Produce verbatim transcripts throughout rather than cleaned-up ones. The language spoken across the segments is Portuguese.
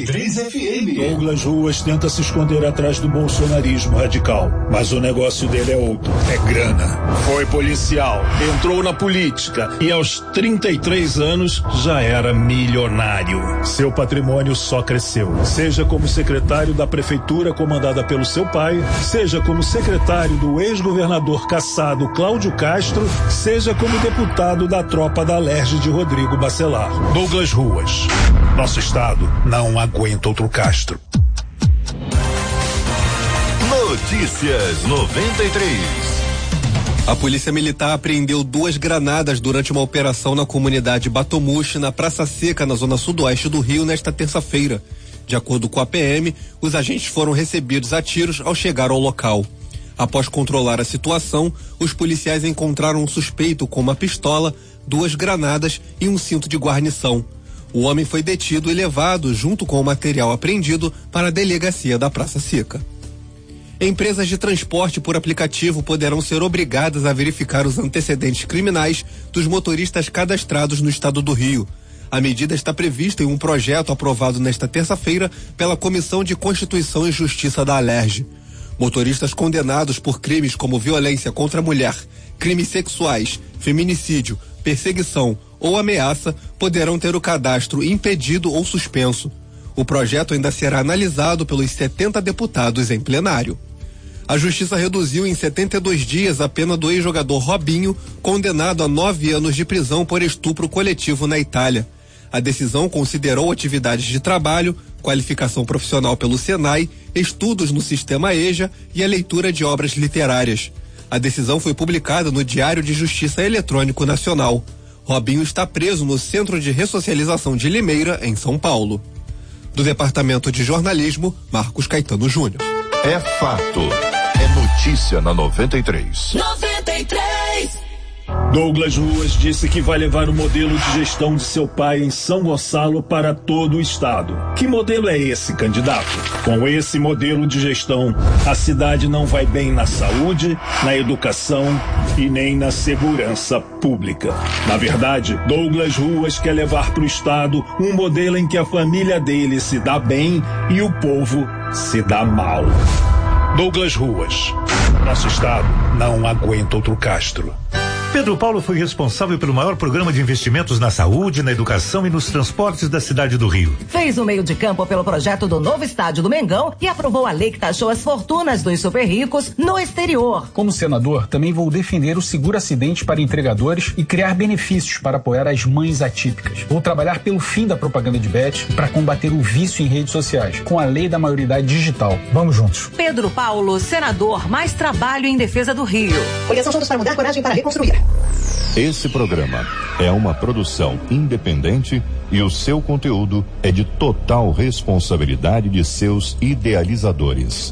três F M. Douglas Ruas tenta se esconder atrás do bolsonarismo radical, mas o negócio dele é outro, é grana. Foi policial, entrou na política e aos trinta e três anos já era milionário. Seu patrimônio só cresceu, seja como secretário da prefeitura comandada pelo seu pai, seja como secretário do ex-governador cassado Cláudio Castro, seja como deputado da tropa da Alerj de Rodrigo Bacelar. Douglas Ruas. Nosso estado não aguenta outro Castro. Notícias noventa e três. A Polícia Militar apreendeu duas granadas durante uma operação na comunidade Batomuxi, na Praça Seca, na zona sudoeste do Rio, nesta terça-feira. De acordo com a P M, os agentes foram recebidos a tiros ao chegar ao local. Após controlar a situação, os policiais encontraram um suspeito com uma pistola, duas granadas e um cinto de guarnição. O homem foi detido e levado, junto com o material apreendido, para a delegacia da Praça Seca. Empresas de transporte por aplicativo poderão ser obrigadas a verificar os antecedentes criminais dos motoristas cadastrados no estado do Rio. A medida está prevista em um projeto aprovado nesta terça-feira pela Comissão de Constituição e Justiça da Alerj. Motoristas condenados por crimes como violência contra a mulher, crimes sexuais, feminicídio, perseguição ou ameaça poderão ter o cadastro impedido ou suspenso. O projeto ainda será analisado pelos setenta deputados em plenário. A Justiça reduziu em setenta e dois dias a pena do ex-jogador Robinho, condenado a nove anos de prisão por estupro coletivo na Itália. A decisão considerou atividades de trabalho, qualificação profissional pelo Senai, estudos no sistema EJA e a leitura de obras literárias. A decisão foi publicada no Diário de Justiça Eletrônico Nacional. Robinho está preso no Centro de Ressocialização de Limeira, em São Paulo. Do Departamento de Jornalismo, Marcos Caetano Júnior. É fato. É notícia na noventa e três. noventa e três. Douglas Ruas disse que vai levar o modelo de gestão de seu pai em São Gonçalo para todo o estado. Que modelo é esse, candidato? Com esse modelo de gestão, a cidade não vai bem na saúde, na educação e nem na segurança pública. Na verdade, Douglas Ruas quer levar para o estado um modelo em que a família dele se dá bem e o povo se dá mal. Douglas Ruas. Nosso estado não aguenta outro Castro. Pedro Paulo foi responsável pelo maior programa de investimentos na saúde, na educação e nos transportes da cidade do Rio. Fez o meio de campo pelo projeto do novo estádio do Mengão e aprovou a lei que taxou as fortunas dos super ricos no exterior. Como senador, também vou defender o seguro acidente para entregadores e criar benefícios para apoiar as mães atípicas. Vou trabalhar pelo fim da propaganda de bet para combater o vício em redes sociais, com a lei da maioridade digital. Vamos juntos. Pedro Paulo, senador, mais trabalho em defesa do Rio. Coligação Juntos para Mudar, coragem para reconstruir. Esse programa é uma produção independente e o seu conteúdo é de total responsabilidade de seus idealizadores.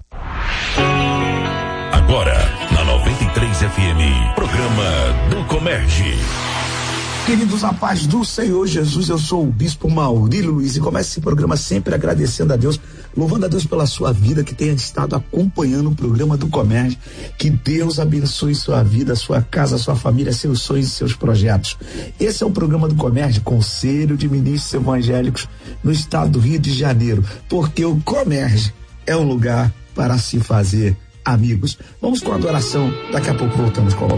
Agora, na noventa e três F M, programa do Comerge. Queridos, a paz do Senhor Jesus, eu sou o Bispo Maurílio Luiz e começo esse programa sempre agradecendo a Deus, louvando a Deus pela sua vida que tenha estado acompanhando o programa do Comerge. Que Deus abençoe sua vida, sua casa, sua família, seus sonhos e seus projetos. Esse é o programa do Comerge, Conselho de Ministros Evangélicos no estado do Rio de Janeiro, porque o Comerge é um lugar para se fazer amigos. Vamos com a adoração, daqui a pouco voltamos com a